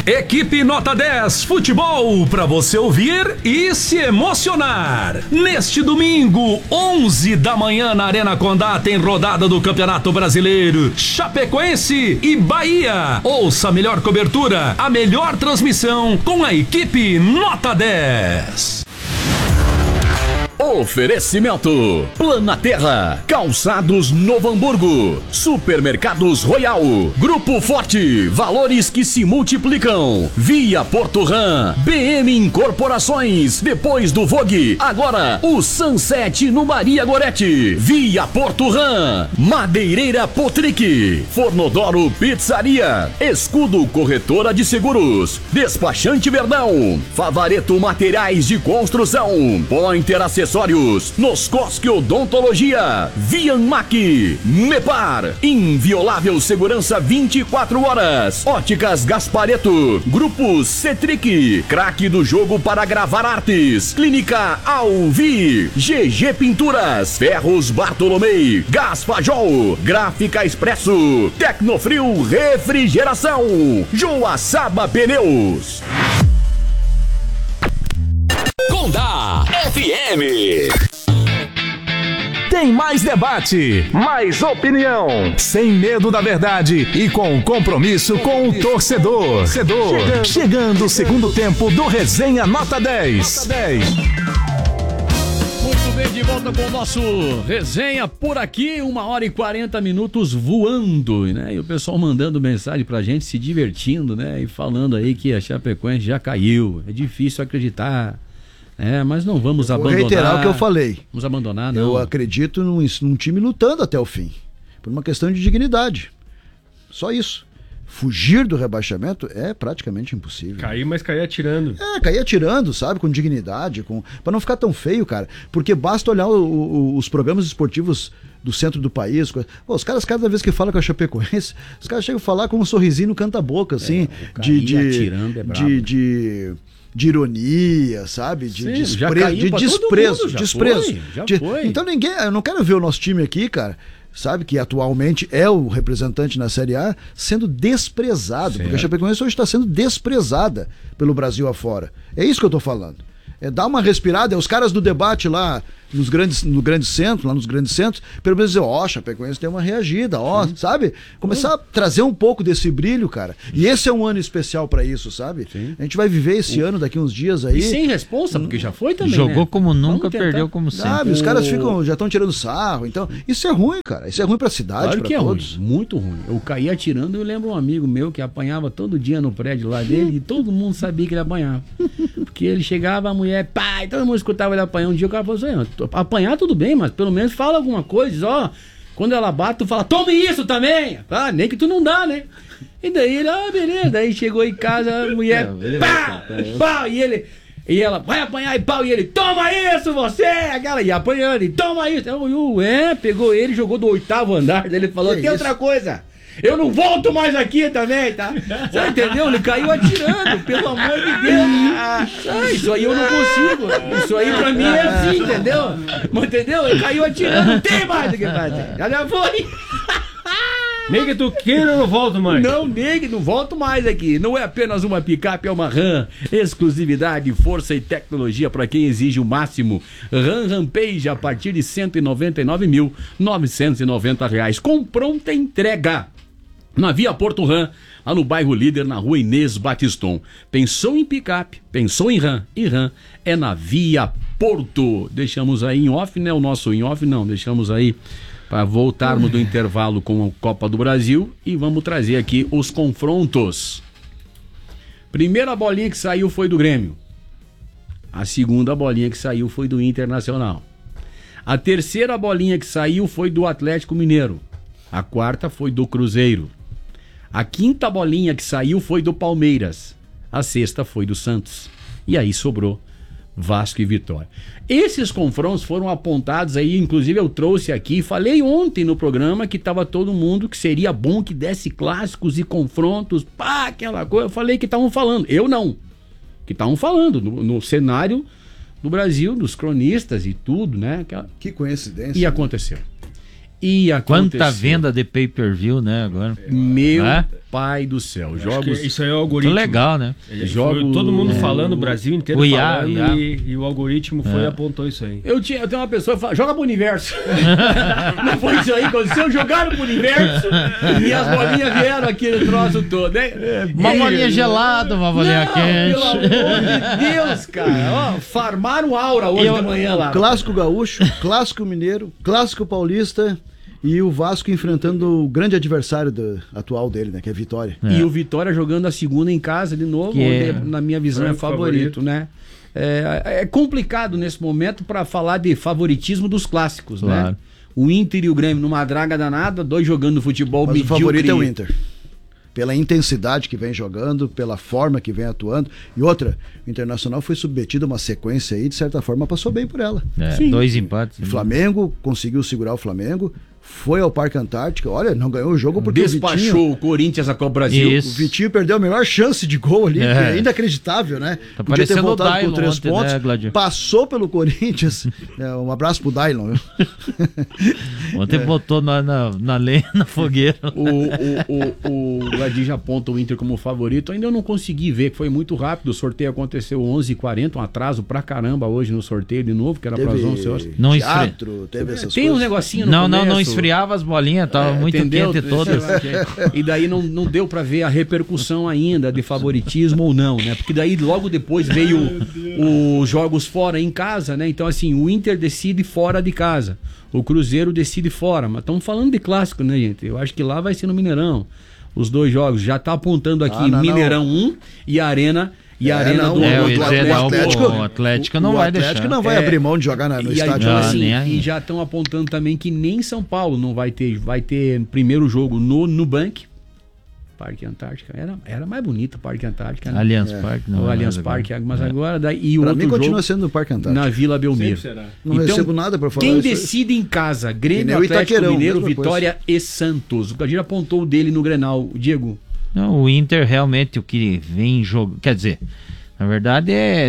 Equipe Nota 10 Futebol, para você ouvir e se emocionar. Neste domingo, 11 da manhã, na Arena Condá, tem rodada do Campeonato Brasileiro. Chapecoense e Bahia. Ouça a melhor cobertura, a melhor transmissão com a equipe Nota 10. Oferecimento: Planaterra, Calçados Novo Hamburgo, Supermercados Royal, Grupo Forte, valores que se multiplicam, Via Porto-Ram, BM Incorporações, depois do Vogue, agora o Sunset no Maria Gorete, Via Porto-Ram, Madeireira Potric, Fornodoro Pizzaria, Escudo Corretora de Seguros, Despachante Verdão, Favareto Materiais de Construção, Pointer Acessórios, Noscosque Odontologia, Vianmac, Mepar, Inviolável Segurança 24 horas, Óticas Gaspareto, Grupo Cetric, Craque do Jogo para Gravar Artes, Clínica Alvi, GG Pinturas, Ferros Bartolomei, Gás Fajol, Gráfica Expresso, Tecnofrio Refrigeração, Joaçaba Pneus. Condá FM. Tem mais debate, mais opinião, sem medo da verdade e com compromisso com o torcedor. Chegando o segundo tempo do Resenha Nota 10. Muito bem, de volta com o nosso Resenha por aqui, 1h40 voando, né? E o pessoal mandando mensagem pra gente, se divertindo, né? E falando aí que a Chapecoense já caiu. É difícil acreditar. Mas não vamos abandonar. Vou reiterar o que eu falei. Vamos abandonar, não. Eu acredito num time lutando até o fim. Por uma questão de dignidade. Só isso. Fugir do rebaixamento é praticamente impossível. Cair, mas cair atirando. Cair atirando, sabe? Com dignidade, pra não ficar tão feio, cara. Porque basta olhar os programas esportivos do centro do país. Os caras, cada vez que falam com a Chapecoense, os caras chegam a falar com um sorrisinho no canta-boca, assim. Atirando é brabo. De ironia, sabe? De Sim, desprezo. Já foi. Então eu não quero ver o nosso time aqui, cara, sabe, que atualmente é o representante na Série A, sendo desprezado, porque a Chapecoense hoje está sendo desprezada pelo Brasil afora. É isso que eu tô falando. Dar uma respirada, os caras do debate lá no grande centro, pelo menos dizer, a Chapecoense tem uma reagida, sabe? Começar a trazer um pouco desse brilho, cara. E esse é um ano especial pra isso, sabe? Sim. A gente vai viver esse ano daqui uns dias aí. E sem responsa, porque já foi também, Jogou como nunca, perdeu como sempre. Sabe? Os caras já estão tirando sarro, então isso é ruim, cara. Isso é ruim pra cidade, claro que todos. Ruim, muito ruim. Eu caí atirando, eu lembro um amigo meu que apanhava todo dia no prédio lá dele e todo mundo sabia que ele apanhava. Porque ele chegava, a mulher, pai, todo mundo escutava ele apanhar. Um dia o cara falou assim, apanhar tudo bem, mas pelo menos fala alguma coisa, quando ela bate, tu fala, tome isso também! Nem que tu não dá, né? E daí ele, beleza, daí chegou em casa, a mulher, pá, e ela, vai apanhar e pau, e ele, toma isso, você! Aquela, e apanhando, e toma isso! Pegou ele, jogou do 8º andar, daí ele falou, tem outra coisa! Eu não volto mais aqui também, tá? Você entendeu? Ele caiu atirando, pelo amor de Deus. Isso aí eu não consigo. Isso aí pra mim é assim, entendeu? Mas entendeu? Ele caiu atirando, não tem mais o que fazer. Já foi. Nem que tu queira, eu não volto mais. Não volto mais aqui. Não é apenas uma picape, é uma RAM. Exclusividade, força e tecnologia para quem exige o máximo. RAM Rampage a partir de R$ 199.990 com pronta entrega. Na Via Porto Ram, lá no bairro Líder, na rua Inês Batiston. Pensou em picape, pensou em RAM. E RAM é na Via Porto. Deixamos aí em off, né? O nosso em off não, deixamos aí para voltarmos do intervalo com a Copa do Brasil e vamos trazer aqui os confrontos. Primeira bolinha que saiu foi do Grêmio. A segunda bolinha que saiu foi do Internacional. A terceira bolinha que saiu foi do Atlético Mineiro. A quarta foi do Cruzeiro. A quinta bolinha que saiu foi do Palmeiras. A sexta foi do Santos. E aí sobrou Vasco e Vitória. Esses confrontos foram apontados aí, inclusive eu trouxe aqui, falei ontem no programa que estava todo mundo, que seria bom que desse clássicos e confrontos, aquela coisa, eu falei que estavam falando, eu não, que estavam falando no cenário do Brasil, dos cronistas e tudo, né? Que coincidência. E aconteceu. ia acontecer. Quanta venda de pay-per-view, né, agora. Meu pai do céu. Jogos... Isso aí é o algoritmo. Muito legal, né? Foi todo mundo falando, o Brasil inteiro O IA, falando, e o algoritmo foi e apontou isso aí. Eu tenho uma pessoa que fala, joga pro universo. Não foi isso aí que aconteceu? Jogaram pro universo e as bolinhas vieram aquele troço todo, hein? Uma bolinha gelada, uma bolinha quente. Pelo amor de Deus, cara. Ó, farmaram aura hoje de manhã lá. Clássico gaúcho, clássico mineiro, clássico paulista e o Vasco enfrentando o grande adversário atual dele, né? Que é Vitória. E o Vitória jogando a segunda em casa de novo, onde, na minha visão, é favorito, né? É complicado nesse momento para falar de favoritismo dos clássicos, claro, né? O Inter e o Grêmio numa draga danada, dois jogando futebol Mas medíocre. o favorito é o Inter. Pela intensidade que vem jogando, pela forma que vem atuando. E outra, o Internacional foi submetido a uma sequência aí, de certa forma, passou bem por ela. 2 empates. O Flamengo conseguiu segurar o Flamengo, foi ao Parque Antártica, olha, não ganhou o jogo porque despachou o Corinthians a Copa Brasil. O Vitinho perdeu a melhor chance de gol ali, que é inacreditável, né? Tá Podia ter parecendo o voltado com 3 ontem, pontos, né, Gladio? passou pelo Corinthians. Um abraço pro Dailon. Ontem botou na lenha, na fogueira. O Gladio já aponta o Inter como favorito. Ainda eu não consegui ver, que foi muito rápido. O sorteio aconteceu 11h40, um atraso pra caramba hoje no sorteio de novo, que era para as 11 horas. Não teatro, teve essas Tem coisas. um negocinho no Não começo. esfriava as bolinhas, tava muito entendeu? quente todas. E daí não deu pra ver a repercussão ainda de favoritismo ou não, né? Porque daí logo depois veio os jogos fora em casa, né? Então assim, o Inter decide fora de casa, o Cruzeiro decide fora, mas estamos falando de clássico, né, gente? Eu acho que lá vai ser no Mineirão. Os dois jogos, já tá apontando aqui Mineirão 1 e Arena. E a Arena do Atlético. O Atlético não vai deixar. O Atlético não vai abrir mão de jogar no estádio. E já estão apontando também que nem São Paulo não vai ter. Vai ter primeiro jogo no Nubank, Parque Antártica. Era mais bonito o Parque Antártica, né? Allianz Parque. O Allianz Parque, mas agora... Daí, e o pra outro mim continua jogo sendo no Parque Antártica. na Vila Belmiro. Não recebo nada pra falar quem isso. decide em casa, Grêmio, Atlético Mineiro, Vitória e Santos. O Gadir apontou o dele no Grenal. Diego? Não, o Inter realmente, o que vem jogando... Quer dizer... Na verdade,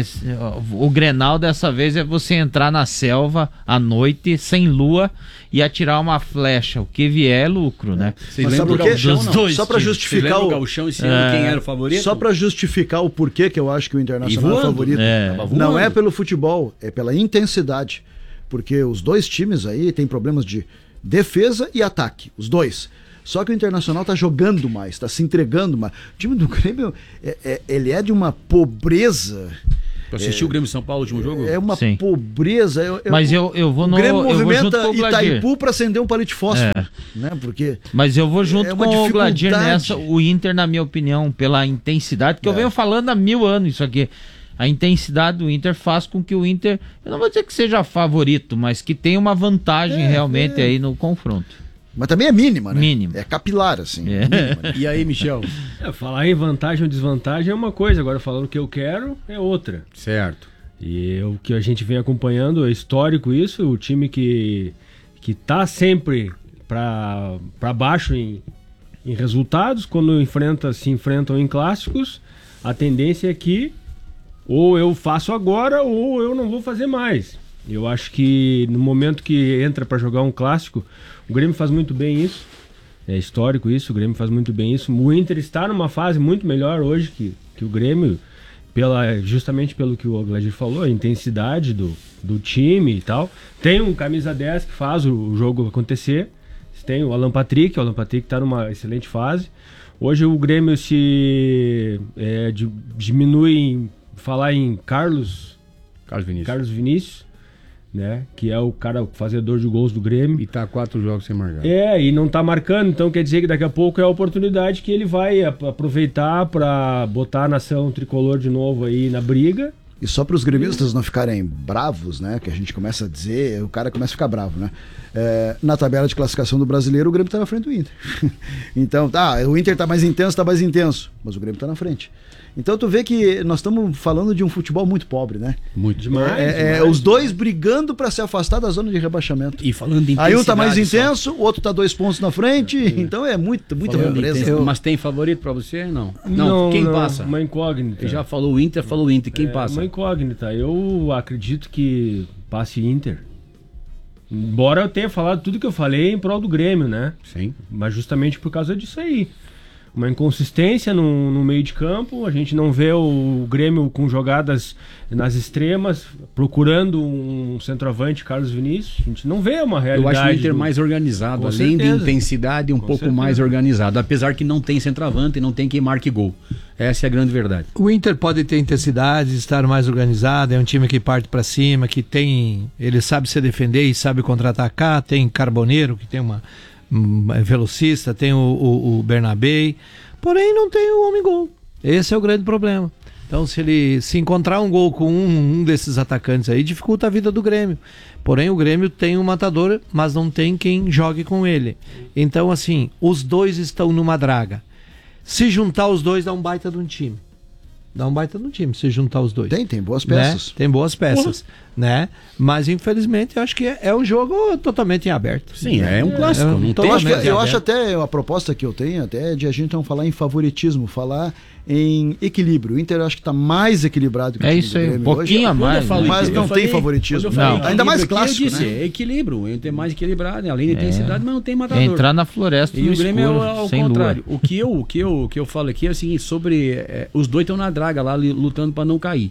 o Grenal dessa vez é você entrar na selva à noite, sem lua, e atirar uma flecha. O que vier é lucro, né? Vocês lembram do Gauchão, não? não? Só pra justificar o Gauchão esse ano, quem era o favorito? Só pra justificar o porquê que eu acho que o Internacional é favorito. Não é pelo futebol, é pela intensidade. Porque os dois times aí têm problemas de defesa e ataque. Os dois. Só que o Internacional tá jogando mais, tá se entregando mais. O time do Grêmio, ele é de uma pobreza. Tu assistiu o Grêmio São Paulo, o último jogo? É uma pobreza. Mas eu vou no... O Grêmio eu vou movimenta junto com o Gladir. Itaipu pra acender um palito de fósforo. Né? Porque mas eu vou junto uma com o Gladir dificuldade. nessa. O Inter, na minha opinião, pela intensidade, que eu venho falando há 1000 anos isso aqui. A intensidade do Inter faz com que o Inter, eu não vou dizer que seja favorito, mas que tenha uma vantagem realmente aí no confronto. Mas também é mínima, né? Mínima. É capilar, assim. Mínima, né? E aí, Michel? Falar em vantagem ou desvantagem é uma coisa, agora falando o que eu quero é outra. Certo. E o que a gente vem acompanhando é histórico isso, o time que tá sempre para baixo em resultados, quando se enfrentam em clássicos, a tendência é que ou eu faço agora ou eu não vou fazer mais. Eu acho que no momento que entra para jogar um clássico, o Grêmio faz muito bem isso. É histórico isso, o Grêmio faz muito bem isso. O Inter está numa fase muito melhor hoje que o Grêmio, justamente pelo que o Gladir falou, a intensidade do time e tal. Tem um camisa 10 que faz o jogo acontecer. Tem o Alan Patrick está numa excelente fase. Hoje o Grêmio diminui falar em Carlos Vinícius, né? Que é o cara fazedor de gols do Grêmio. E tá 4 jogos sem marcar. E não tá marcando, então quer dizer que daqui a pouco é a oportunidade que ele vai aproveitar para botar a nação tricolor de novo aí na briga. E só para os gremistas não ficarem bravos, né? Que a gente começa a dizer, o cara começa a ficar bravo, né? Na tabela de classificação do Brasileiro, o Grêmio tá na frente do Inter. Então, o Inter tá mais intenso, mas o Grêmio tá na frente. Então tu vê que nós estamos falando de um futebol muito pobre, né? Muito demais. Os dois brigando para se afastar da zona de rebaixamento. E falando de intensidade. Aí um tá mais intenso, o outro tá 2 pontos na frente. Então é muita pobreza. Mas tem favorito para você? Não. Quem passa? Uma incógnita. Ele já falou o Inter, Quem passa? Uma incógnita. Eu acredito que passe Inter. Embora eu tenha falado tudo que eu falei em prol do Grêmio, né? Sim. Mas justamente por causa disso aí. Uma inconsistência no meio de campo, a gente não vê o Grêmio com jogadas nas extremas, procurando um centroavante, Carlos Vinícius. A gente não vê uma realidade. Eu acho o Inter mais organizado, Com além de certeza. intensidade, um Com pouco certeza. mais organizado. Apesar que não tem centroavante e não tem quem marque gol. Essa é a grande verdade. O Inter pode ter intensidade, estar mais organizado, é um time que parte para cima, que tem, ele sabe se defender e sabe contra-atacar, tem Carboneiro, que tem um velocista, tem o Bernabé, porém não tem o homem-gol. Esse é o grande problema. Então, se ele se encontrar um gol com um desses atacantes aí, dificulta a vida do Grêmio. Porém, o Grêmio tem um matador, mas não tem quem jogue com ele. Então, assim, os dois estão numa draga. Se juntar os dois, dá um baita de um time. Dá um baita de um time, se juntar os dois. Tem boas peças. Né? Tem boas peças, né? Mas, infelizmente, eu acho que é um jogo totalmente em aberto. Sim, é um clássico. Não tem Eu acho até, a proposta que eu tenho até é de a gente não falar em favoritismo, falar em equilíbrio. O Inter eu acho que está mais equilibrado que o time isso do aí, Grêmio um pouquinho hoje, a mais. mas não tem favoritismo. Ainda mais clássico, né? É equilíbrio. O Inter é mais equilibrado, além da intensidade, mas não tem matador. É entrar na floresta E no o Grêmio escuro, é ao sem contrário. lua. O que eu falo aqui é o seguinte, sobre os dois estão na draga lá lutando para não cair.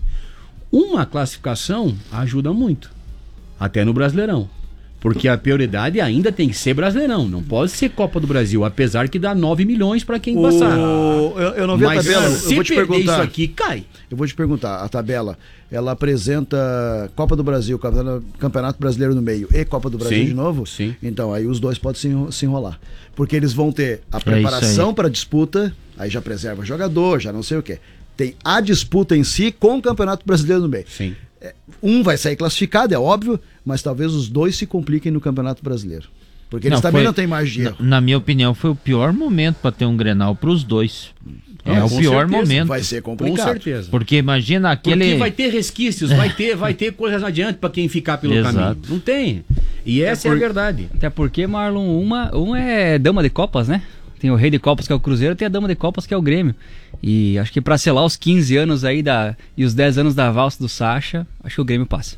Uma classificação ajuda muito, até no Brasileirão. Porque a prioridade ainda tem que ser Brasileirão, não pode ser Copa do Brasil, apesar que dá 9 milhões para quem passar. Eu não vi a tabela, Se eu vou te perder perguntar. isso aqui, cai. Eu vou te perguntar, a tabela, ela apresenta Copa do Brasil, Campeonato Brasileiro no meio e Copa do Brasil Sim, de novo? sim. Então, aí os dois podem se enrolar. Porque eles vão ter a isso preparação aí. para a disputa, aí já preserva jogador, já não sei o quê. Tem a disputa em si com o Campeonato Brasileiro no meio. Sim. Um vai sair classificado, é óbvio, mas talvez os dois se compliquem no Campeonato Brasileiro. Porque eles também não têm margem de erro. Na minha opinião, foi o pior momento para ter um Grenal para os dois. É o com pior certeza. momento. Vai ser Com complicado. certeza. Porque imagina aquele. Porque vai ter resquícios, vai ter coisas adiante para quem ficar pelo Exato. caminho. Não tem. E essa é a verdade. Até porque, Marlon, um é dama de Copas, né? Tem o rei de Copas, que é o Cruzeiro, tem a dama de Copas, que é o Grêmio. E acho que pra selar os 15 anos aí e os 10 anos da valsa do Sacha, acho que o Grêmio passa.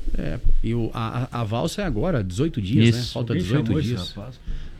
E a valsa é agora, 18 dias, Isso. né? Falta Quem 18 chamou esse dias. rapaz?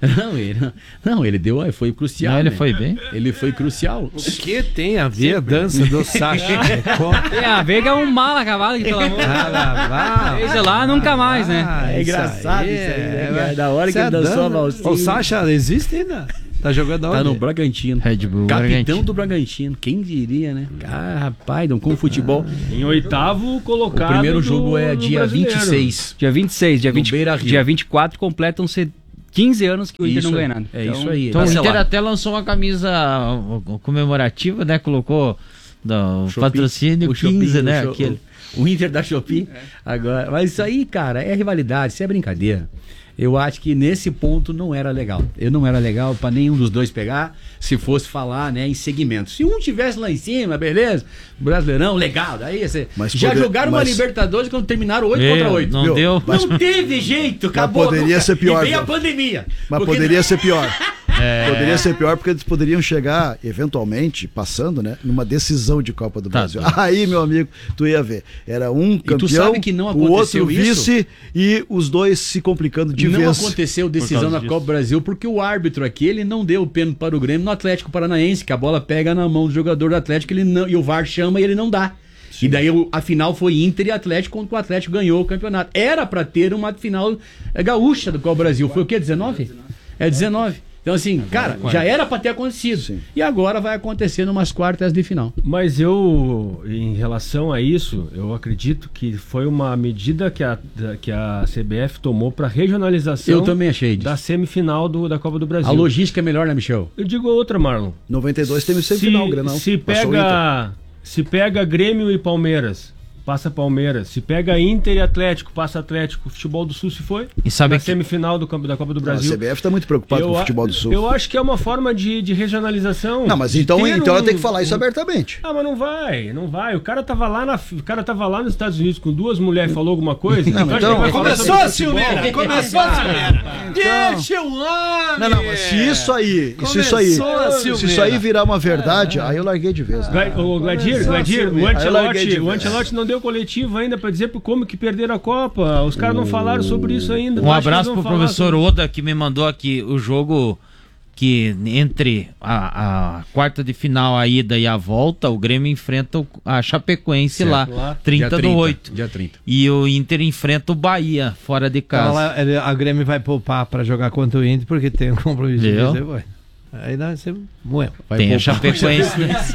Ele deu, foi crucial. Não, ele né? foi bem. Ele foi crucial. O que tem a ver a dança do Sacha? Tem a ver que é um mal acabado aqui, pelo amor de Deus. Fez lá, nunca mais, né? É engraçado isso aí, né, cara? Da hora que ele dançou a valsinha. O Sacha existe ainda? Tá jogando Tá onde? no Bragantino. Red Bull, Capitão Bragantino. do Bragantino. Quem diria, né? Ah, rapaz, com futebol. Em oitavo O colocado. primeiro jogo do- é do dia brasileiro. 26. Dia 26, No Beira-Rio. dia 24 completam-se 15 anos que o Inter Isso não ganha aí. nada. É isso aí. Então o tá Inter selado. até lançou uma camisa comemorativa, né? Colocou do Shopee, patrocínio o 15, Shopee, né? o Aquele. o Inter da Shopee. Agora, mas isso aí, cara, é rivalidade, isso é brincadeira. Eu acho que nesse ponto não era legal. Não era legal para nenhum dos dois pegar, se fosse falar, né, em segmento. Se um tivesse lá em cima, beleza, Brasileirão, legal. Daí você Mas já jogaram uma mas- Libertadores quando terminaram 8 contra 8. Não Viu? deu. Não teve jeito, acabou. poderia ser pior, E veio a viu? pandemia. Mas Porque- poderia ser pior. Poderia ser pior porque eles poderiam chegar, eventualmente, passando, né, numa decisão de Copa do Tá Brasil. doido. Aí, meu amigo, tu ia ver. Era um tu campeão, sabe que não o outro aconteceu isso? vice e os dois se complicando de não vez. aconteceu decisão causa na disso. Copa do Brasil porque o árbitro aqui ele não deu o pênalti para o Grêmio no Atlético Paranaense, que a bola pega na mão do jogador do Atlético ele não, e o VAR chama e ele não dá. E daí a final foi Inter e Atlético, quando o Atlético ganhou o campeonato. Era para ter uma final gaúcha do Copa do Brasil. Foi o quê? 19? É 19. Então assim, cara, já era para ter acontecido. Sim. E agora vai acontecer numas quartas de final. Mas eu, em relação a isso, eu acredito que foi uma medida que a CBF tomou para regionalização Eu também achei disso. da semifinal da Copa do Brasil. A logística é melhor, né, Michel? Eu digo outra, Marlon. 92 teve semifinal, Grenal. Se Passou o Inter. pega Grêmio e Palmeiras, passa Palmeiras. Se pega Inter e Atlético, passa Atlético. O Futebol do Sul se foi. E sabe na que- semifinal da Copa do Não, Brasil. a CBF está muito preocupada com o futebol do Sul. Eu acho que é uma forma de regionalização. Não, mas de então ter ela tem que falar isso abertamente. Ah, mas não vai. O cara tava lá nos Estados Unidos com duas mulheres e falou alguma coisa. Não, Então, então- a gente vai falar Começou sobre a futebol. ciumeira! Começou a ciumeira! Deixa o homem! Não, mas se isso aí, Começou a se isso ciumeira. aí virar uma verdade, aí eu larguei de vez. Né? O Gladir, Aí eu larguei de o vez. Ancelotti não deu deu coletiva ainda pra dizer como que perderam a Copa. Os caras não falaram sobre isso ainda. Um abraço pro professor Oda, que me mandou aqui o jogo que entre a quarta de final, a ida e a volta, o Grêmio enfrenta a Chapecoense lá, 30 do 8. Dia 30. E o Inter enfrenta o Bahia, fora de casa. Então, lá, a Grêmio vai poupar pra jogar contra o Inter, porque tem um compromisso. Aí você moeu. Tem a Chapecoense.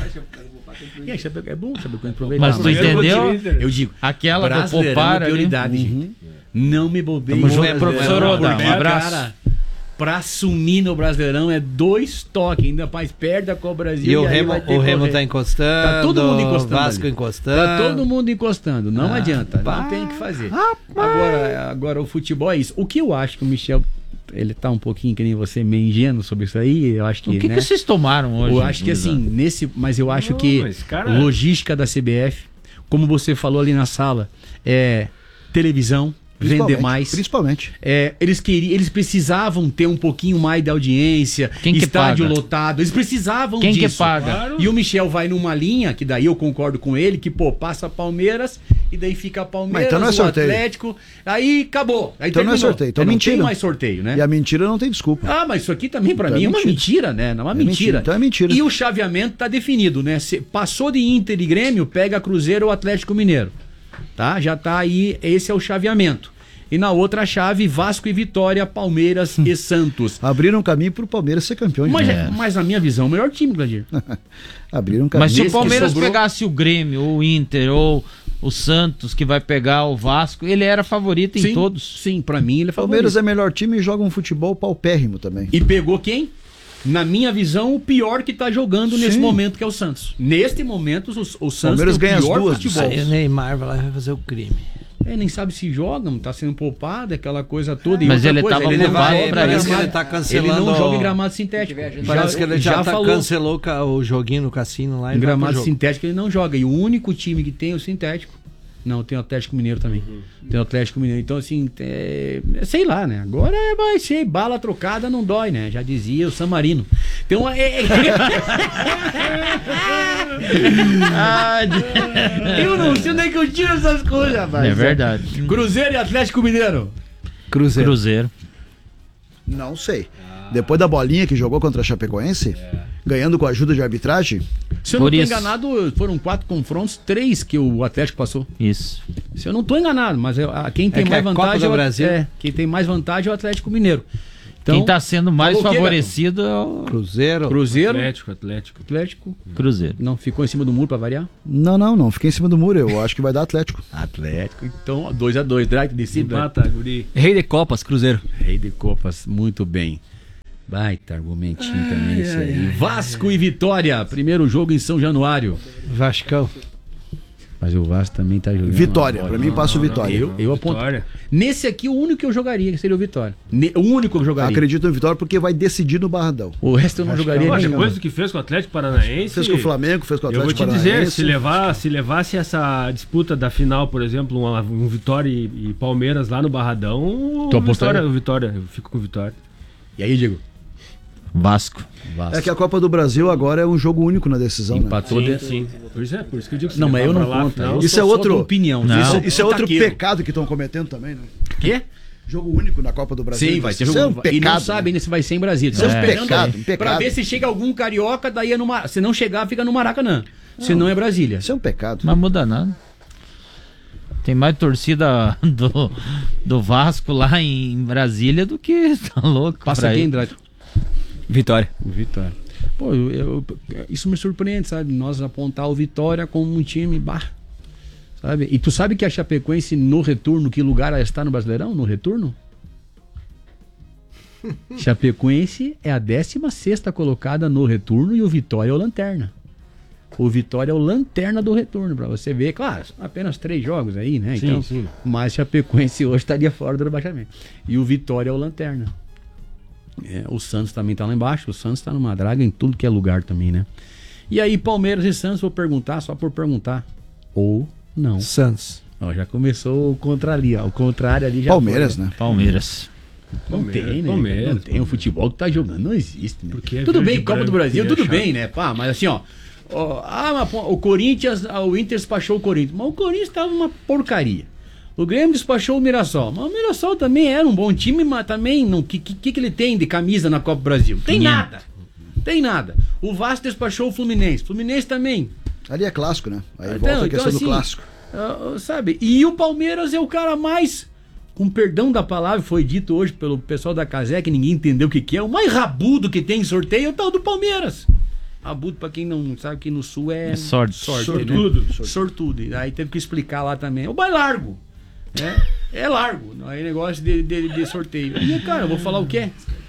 É bom Chapecoense aproveitar. Mas tu entendeu? Eu digo, aquela do Brasileirão poupar é prioridade, gente. Não me bobei. Professor Oda, um abraço. Cara, pra sumir no Brasileirão é 2 toques, ainda mais perto da Copa Brasil. E o Remo tá encostando, tá todo mundo encostando. Vasco encostando. Tá todo mundo encostando, não adianta, não tem o que fazer. Agora o futebol é isso. O que eu acho que o Michel, ele tá um pouquinho que nem você, meio ingênuo sobre isso aí, eu acho que... O que vocês tomaram hoje? Eu acho que assim, mas eu acho que logística da CBF, como você falou ali na sala, televisão, vender mais. Principalmente. Eles precisavam ter um pouquinho mais de audiência, estádio lotado, eles precisavam disso. Quem que paga? E o Michel vai numa linha, que daí eu concordo com ele, que passa Palmeiras, e daí fica Palmeiras, então não é sorteio. Atlético, aí acabou. Aí então não é sorteio, então não mentira. Tem mais sorteio, né? E a mentira não tem desculpa. Mas isso aqui também pra mim é uma mentira, né? Não é uma mentira. Então é mentira. E o chaveamento tá definido, né? Passou de Inter e Grêmio, pega Cruzeiro ou Atlético Mineiro. Tá? Já tá aí, esse é o chaveamento. E na outra chave, Vasco e Vitória, Palmeiras e Santos. Abriram um caminho pro Palmeiras ser campeão. Mas na minha visão, o melhor time, Gladir. Abriram um caminho. Mas se o Palmeiras pegasse o Grêmio, ou o Inter, ou o Santos, que vai pegar o Vasco, ele era favorito em todos. Sim, pra mim ele é favorito. Palmeiras é melhor time e joga um futebol paupérrimo também. E pegou quem? Na minha visão, o pior que tá jogando nesse momento, que é o Santos. Neste momento, o Santos Palmeiras ganha o pior as duas. futebol. Aí o Neymar vai fazer o crime. Nem sabe se joga, não tá sendo poupado, aquela coisa toda. Mas ele tava poupado pra isso. Ele tá cancelando. Ele não joga em gramado sintético. Parece que ele já cancelou o joguinho no cassino lá. Em gramado sintético ele não joga. E o único time que tem é o sintético. Não, tem o Atlético Mineiro também. Tem o Atlético Mineiro. Então, assim, sei lá, né? Agora vai ser bala trocada, não dói, né? Já dizia o San Marino. Então, eu não sei onde é que eu tiro essas coisas, rapaz. É verdade. Cruzeiro e Atlético Mineiro. Cruzeiro. Não sei. Depois da bolinha que jogou contra a Chapecoense, ganhando com a ajuda de arbitragem. Se eu não estou enganado, foram 4 confrontos, 3 que o Atlético passou. Isso. Se eu não estou enganado, mas quem tem mais vantagem quem tem mais vantagem é o Atlético Mineiro. Então, quem está sendo mais favorecido é o Cruzeiro. Atlético. Cruzeiro. Não ficou em cima do muro para variar? Não fiquei em cima do muro. Eu acho que vai dar Atlético. Então 2-2, Drake decide. Rei de Copas, Cruzeiro. Rei de Copas, muito bem. Baita argumentinho também esse aí. Vasco e Vitória, primeiro jogo em São Januário. Vascão. Mas o Vasco também tá jogando. Vitória, pra mim passa o Vitória. Eu aponto. Nesse aqui, o único que eu jogaria seria o Vitória. O único que eu jogaria. Acredito no Vitória porque vai decidir no Barradão. O resto eu não jogaria. Depois do que fez com o Atlético Paranaense. Fez com o Flamengo, fez com o Atlético Paranaense. Eu vou te dizer, se levasse essa disputa da final, por exemplo, um Vitória e Palmeiras lá no Barradão, o Vitória, eu fico com o Vitória. E aí, Diego? Vasco. É que a Copa do Brasil agora é um jogo único na decisão, Empatou, né? Sim. Por isso que eu digo que não, mas eu não conto. Isso é outra opinião. Isso é outro pecado que estão cometendo também, né? Quê? Jogo único na Copa do Brasil. Sim, vai ser jogo único. E não sabe ainda se vai ser em Brasília. Isso é um pecado. Pra ver se chega algum carioca, daí é no Maracanã. Se não chegar, fica no Maracanã. Se não é Brasília. Isso é um pecado. Mas muda nada. Tem mais torcida do Vasco lá em Brasília do que tá louco. Passa quem, Drato? Vitória. O Vitória. Pô, isso me surpreende, sabe? Nós apontar o Vitória como um time sabe? E tu sabe que a Chapecoense no retorno, que lugar ela está no Brasileirão? No retorno? Chapecoense é a 16ª colocada no retorno e o Vitória é o lanterna. O Vitória é o lanterna do retorno, pra você ver. Claro, apenas 3 jogos aí, né? Sim. Mas Chapecoense hoje estaria fora do rebaixamento. E o Vitória é o lanterna. O Santos também tá lá embaixo. O Santos tá numa draga em tudo que é lugar também, né? E aí, Palmeiras e Santos, vou perguntar só por perguntar. Ou não. Santos. Ó, já começou o contra ali, ó. O contrário ali já Palmeiras, foi, né? Palmeiras. Não tem, né? Palmeiras, não tem. O futebol que tá jogando não existe, né? Porque é tudo verde bem, e Copa do branco, Brasil, é tudo chato. bem, né? Pá, mas assim, ó. Mas o Corinthians, o Inter despachou o Corinthians. Mas o Corinthians estava uma porcaria. O Grêmio despachou o Mirassol. Mas o Mirassol também era um bom time, mas também o que ele tem de camisa na Copa do Brasil? Tem nada. Tem nada. O Vasco despachou o Fluminense. Fluminense também. Ali é clássico, né? Aí volta a questão do clássico. Sabe? E o Palmeiras é o cara mais, com perdão da palavra, foi dito hoje pelo pessoal da Casé, que ninguém entendeu o que é, o mais rabudo que tem em sorteio é o tal do Palmeiras. Rabudo, pra quem não sabe, que no Sul é sortudo. Né? Sortudo. Aí teve que explicar lá também. O mais largo. É largo. Não é negócio de sorteio. E, cara, eu vou falar o quê?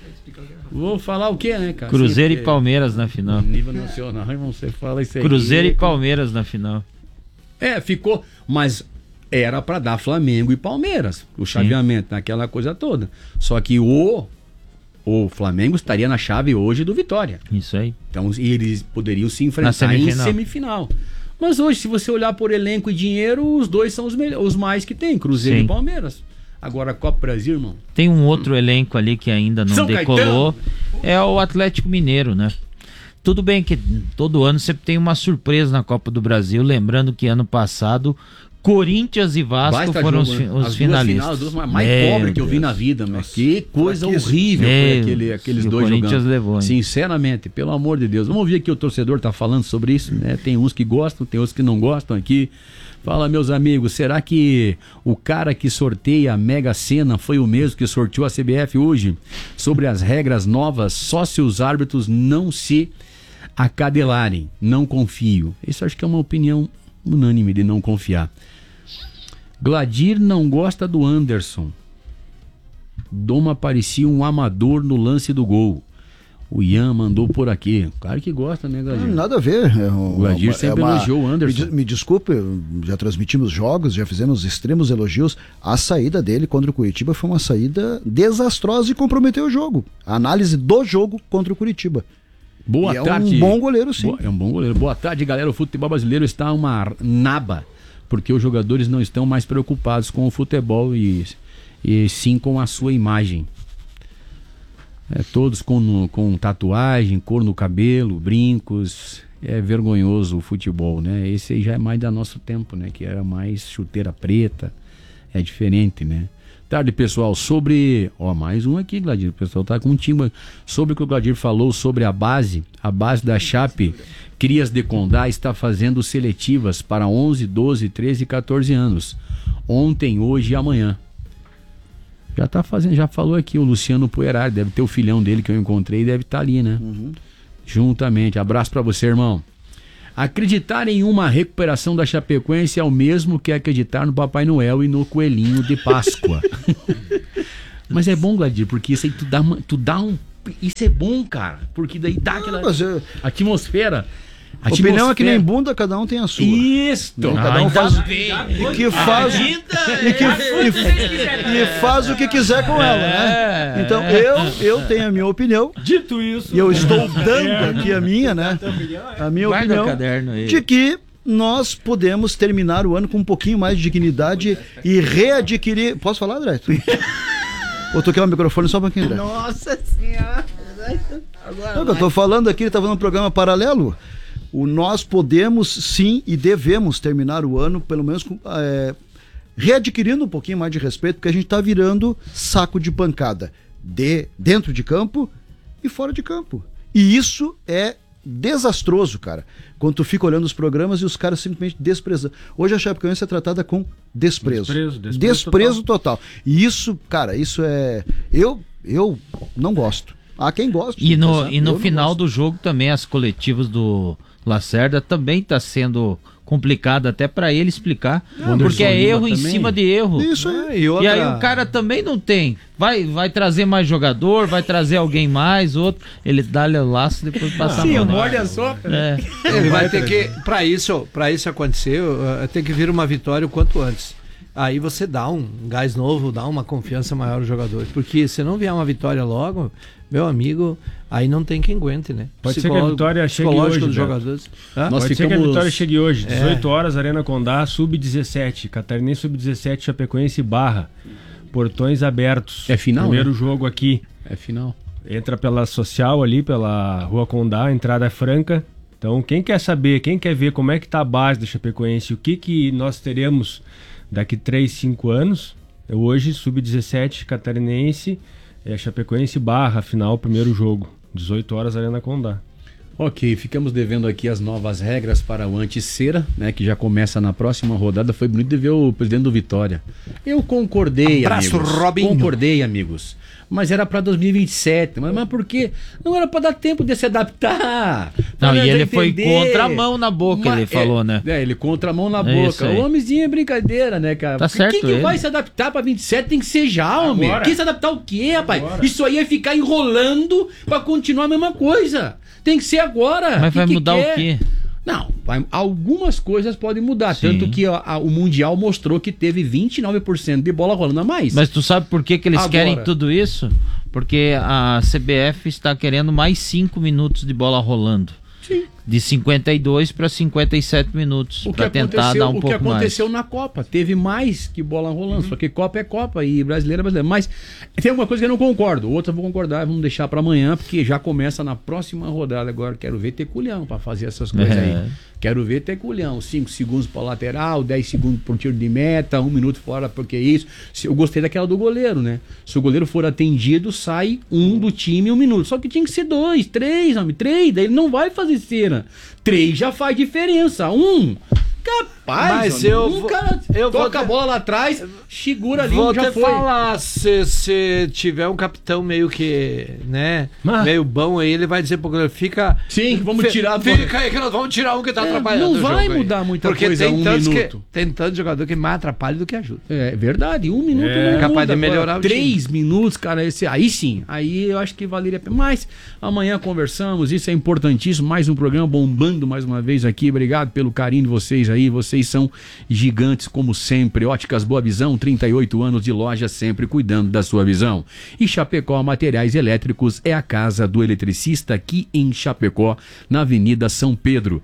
Né, cara? Cruzeiro e Palmeiras na final. Nível nacional, irmão, você fala isso aí. Cruzeiro e Palmeiras na final. Ficou. Mas era pra dar Flamengo e Palmeiras. O chaveamento, naquela coisa toda. Só que o Flamengo estaria na chave hoje do Vitória. Isso aí. Então eles poderiam se enfrentar em semifinal. Mas hoje, se você olhar por elenco e dinheiro, os dois são os mais que tem, Cruzeiro e Palmeiras. Agora, a Copa Brasil, irmão. Tem um outro elenco ali que ainda não decolou. É o Atlético Mineiro, né? Tudo bem que todo ano sempre tem uma surpresa na Copa do Brasil. Lembrando que ano passado, Corinthians e Vasco foram os finalistas. As duas mais pobres que eu vi na vida, mas que coisa horrível foi aqueles dois jogando. Corinthians levou, hein? Sinceramente, pelo amor de Deus. Vamos ouvir aqui o torcedor tá falando sobre isso, né? Tem uns que gostam, tem outros que não gostam aqui. Fala, meus amigos, será que o cara que sorteia a Mega Sena foi o mesmo que sorteou a CBF hoje? Sobre as regras novas, só se os árbitros não se acadelarem. Não confio. Isso acho que é uma opinião unânime de não confiar. Gladir não gosta do Anderson. Doma parecia um amador no lance do gol. O Ian mandou por aqui. Claro que gosta, né, Gladir? Nada a ver. O Gladir sempre elogiou o Anderson. Me desculpe, já transmitimos jogos, já fizemos extremos elogios. A saída dele contra o Curitiba foi uma saída desastrosa e comprometeu o jogo. A análise do jogo contra o Curitiba. Boa tarde. É um bom goleiro, sim. É um bom goleiro. Boa tarde, galera. O futebol brasileiro está uma naba, porque os jogadores não estão mais preocupados com o futebol e sim com a sua imagem. Todos com tatuagem, cor no cabelo, brincos. É vergonhoso o futebol, né? Esse aí já é mais da nosso tempo, né? Que era mais chuteira preta. É diferente, né? Tarde, pessoal, sobre... mais um aqui, Gladir. O pessoal tá com um time. Sobre o que o Gladir falou sobre a base da Chape, Crias de Condá está fazendo seletivas para 11, 12, 13 e 14 anos. Ontem, hoje e amanhã. Já tá fazendo, já falou aqui o Luciano Puerari, deve ter o filhão dele que eu encontrei, deve estar ali, né? Juntamente. Abraço pra você, irmão. Acreditar em uma recuperação da Chapecoense é o mesmo que acreditar no Papai Noel e no Coelhinho de Páscoa. Mas é bom, Gladir, porque isso aí tu dá um... Isso é bom, cara, porque daí dá aquela atmosfera. A opinião é que nem bunda, cada um tem a sua. Isso! Cada um faz faz o que quiser com ela, né? Então eu tenho a minha opinião. Dito isso. E eu estou dando aqui a minha, né? A minha opinião de que nós podemos terminar o ano com um pouquinho mais de dignidade e readquirir. Posso falar, André? Ou tu quer o microfone só um pouquinho, André? Nossa Senhora! Agora eu tô falando aqui, ele tá fazendo um programa paralelo. Nós podemos sim e devemos terminar o ano, pelo menos readquirindo um pouquinho mais de respeito, porque a gente está virando saco de pancada dentro de campo e fora de campo. E isso é desastroso, cara. Quando tu fica olhando os programas e os caras simplesmente desprezam. Hoje a Chapecoense é tratada com desprezo. Desprezo total. E isso, cara, isso é... Eu não gosto. Há quem gosta. E no final do jogo também as coletivas do Lacerda também está sendo complicado até para ele explicar, porque é erro em cima de erro. Isso e aí o cara também não tem. Vai trazer mais jogador, vai trazer alguém mais, outro. Ele dá-lhe o laço e depois passa a mão. Olha só. Ele vai ter que, para isso acontecer, tem que vir uma vitória o quanto antes. Aí você dá um gás novo, dá uma confiança maior aos jogadores. Porque se não vier uma vitória logo, meu amigo, aí não tem quem aguente, né? Pode ser que a vitória chegue hoje, dos jogadores. Pode ser que a vitória chegue hoje. 18 horas, Arena Condá, Sub-17. Catarinense Sub-17, Chapecoense Barra. Portões abertos. É final, Primeiro jogo aqui. É final. Entra pela Social ali, pela Rua Condá, a entrada é franca. Então, quem quer saber, quem quer ver como é que tá a base da Chapecoense, o que nós teremos daqui 3, 5 anos, hoje, Sub-17 catarinense, Chapecoense barra, final, primeiro jogo, 18 horas, Arena Condá. Ok, ficamos devendo aqui as novas regras para o Anticera, né, que já começa na próxima rodada. Foi bonito de ver o presidente do Vitória. Eu concordei, Abraço, amigos. Robinho. Concordei, amigos. Mas era para 2027. Mas por quê? Não era para dar tempo de se adaptar. Não, e ele foi contramão na boca, ele falou, né? Ele contramão na É isso boca. aí. O homenzinho é brincadeira, né, cara? Tá certo, Quem que ele. vai se adaptar para 27 tem que ser já, homem. Agora. Quem se adaptar o quê, rapaz? Agora. Isso aí é ficar enrolando para continuar a mesma coisa. Tem que ser agora. Mas vai Que mudar quer? o quê? Não, algumas coisas podem mudar. Sim. Tanto que o Mundial mostrou que teve 29% de bola rolando a mais. Mas tu sabe por que eles Agora. querem tudo isso? Porque a CBF está querendo mais 5 minutos de bola rolando. Sim. De 52 para 57 minutos. Para tentar dar um pouco mais. O que aconteceu na Copa. Teve mais que bola rolando. Só que Copa é Copa e brasileira é brasileira. Mas tem alguma coisa que eu não concordo. Outra eu vou concordar. Vamos deixar para amanhã, porque já começa na próxima rodada. Agora quero ver ter culhão para fazer essas coisas aí. Quero ver ter culhão. 5 segundos para lateral, 10 segundos por tiro de meta, 1 minuto fora, porque isso. Eu gostei daquela do goleiro, né? Se o goleiro for atendido, sai um do time 1 minuto. Só que tinha que ser 2, 3, homem. 3, daí ele não vai fazer cera. 3 já faz diferença. 1. Capaz, Mas eu toca a bola lá atrás, segura ali, Vou já te foi. falar, se tiver um capitão meio que, né, meio bom aí, ele vai dizer pro goleiro, fica... Sim, vamos tirar... Fica aí que nós vamos tirar um que tá atrapalhando não o vai jogo aí. mudar muita Porque coisa tem um tantos minuto. tem tanto jogador que mais atrapalha do que ajuda. É verdade, 1 minuto não capaz muda. de melhorar Agora, o time. 3 minutos, cara, aí sim, aí eu acho que valeria a pena. Mas amanhã conversamos, isso é importantíssimo, mais um programa bombando mais uma vez aqui, obrigado pelo carinho de vocês aí, vocês são gigantes como sempre. Óticas Boa Visão, 38 anos de loja, sempre cuidando da sua visão. E Chapecó Materiais Elétricos é a casa do eletricista aqui em Chapecó, na Avenida São Pedro,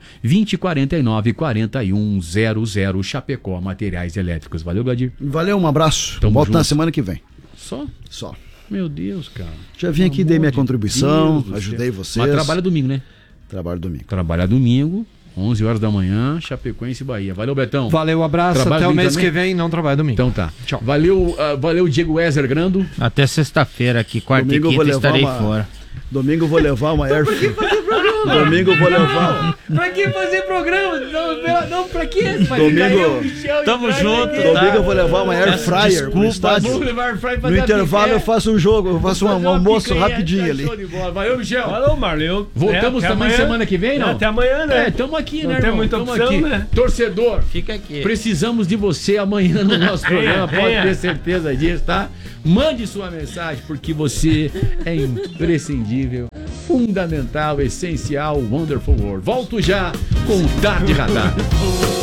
2049-4100, Chapecó Materiais Elétricos. Valeu, Gladir. Valeu, um abraço. Tamo Volto na junto. semana que vem. Só? Só. Meu Deus, cara. Já vim aqui, Pelo dei amor minha de contribuição, Deus do ajudei céu. vocês. Mas trabalha domingo, né? Trabalho domingo. Trabalha domingo, 11 horas da manhã, Chapecoense e Bahia. Valeu, Betão. Valeu, abraço, Trabalha até o domingo mês também? que vem, não trabalho domingo. Então tá. Tchau. Valeu, Diego Weser Grando. Até sexta-feira aqui, quarta Domingo eu e vou quinta levar estarei uma- fora. Domingo eu vou levar uma Air Domingo eu vou levar. Pra que fazer programa? Não, pra que? Tamo junto, Domingo eu vou levar uma Air Fryer pro estádio. Vamos levar Fry No intervalo eu faço um jogo, eu faço um almoço rapidinho ali. Valeu, Michel. Falou, Marleu. Voltamos Até também amanhã. semana que vem, não? Até amanhã, né? Tamo aqui, Não né, tem irmão? muita Tamo opção, aqui. né? Torcedor, Fica aqui. precisamos de você amanhã no nosso programa, pode venha. ter certeza disso, tá? Mande sua mensagem, porque você é imprescindível, fundamental, essencial, wonderful world. Volto já com o Tarde Radar.